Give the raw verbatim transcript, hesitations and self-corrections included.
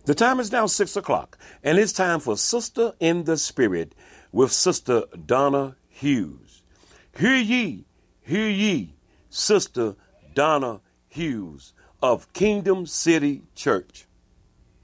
The time is now six o'clock, and it's time for Sister in the Spirit with Sister Donna Hughes. Hear ye, hear ye, Sister Donna Hughes of Kingdom City Church.